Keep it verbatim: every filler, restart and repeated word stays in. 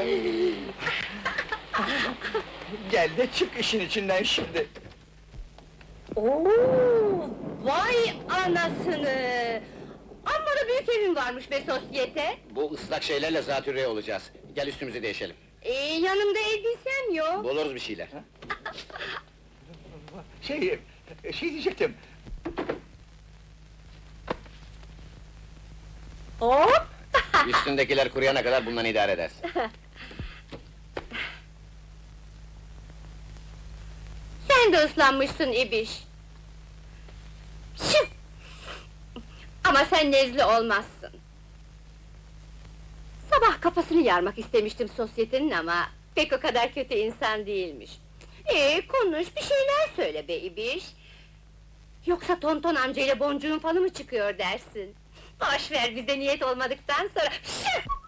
Gel de çık işin içinden şimdi. Oo, vay anasını! Amma da büyük evin varmış be sosyete! Bu ıslak şeylerle zatürre olacağız. Gel üstümüzü değişelim. Ee, yanımda elbisem yok! Buluruz bir şeyler. Şey, şey diyecektim. Hop! Üstündekiler kuruyana kadar bundan idare edersin. Sen de ıslanmışsın ibiş! Şık! Ama sen nezle olmazsın! Sabah kafasını yarmak istemiştim sosyetenin ama... ...pek o kadar kötü insan değilmiş. Ee, konuş, bir şeyler söyle be ibiş! Yoksa tonton amcayla boncuğun falı mı çıkıyor dersin? Boş ver, bize niyet olmadıktan sonra... Şık!